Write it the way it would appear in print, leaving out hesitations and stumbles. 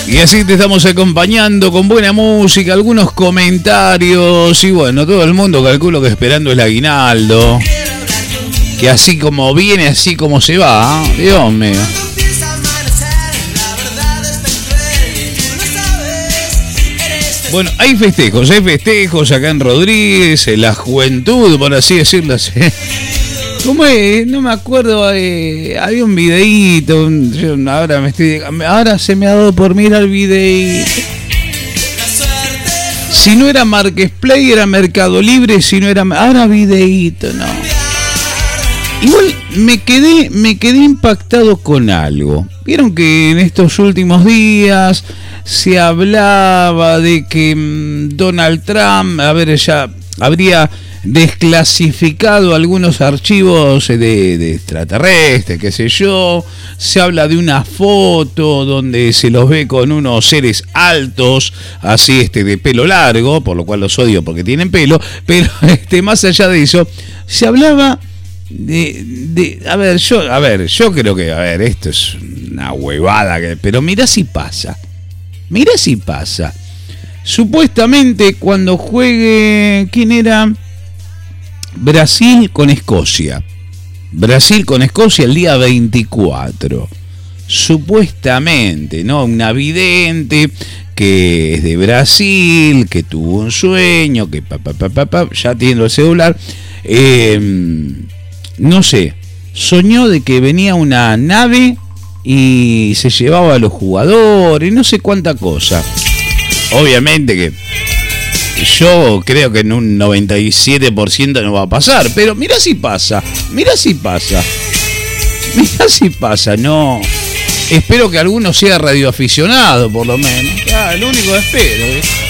Y así te estamos acompañando con buena música, algunos comentarios y bueno, todo el mundo calculo que esperando el aguinaldo. Que así como viene, así como se va, ¿eh? Dios mío. Bueno, hay festejos acá en Rodríguez, en la juventud, por así decirlo. ¿Cómo es? No me acuerdo, había un videíto, ahora se me ha dado por mirar el videíto. Si no era Marques Play, era Mercado Libre, si no era... Ahora videíto, no. Igual me quedé impactado con algo. Vieron que en estos últimos días se hablaba de que Donald Trump, ya habría desclasificado algunos archivos de extraterrestres, qué sé yo. Se habla de una foto donde se los ve con unos seres altos, así de pelo largo, por lo cual los odio porque tienen pelo, pero más allá de eso, se hablaba yo creo que, esto es una huevada, pero mirá si pasa. Supuestamente cuando juegue, ¿quién era? Brasil con Escocia el día 24. Supuestamente, ¿no? Una vidente que es de Brasil, que tuvo un sueño, que ya tiene el celular, no sé, soñó de que venía una nave y se llevaba a los jugadores, no sé cuánta cosa. Obviamente que yo creo que en un 97% no va a pasar, pero mirá si pasa, no. Espero que alguno sea radioaficionado, por lo menos. Lo único que espero,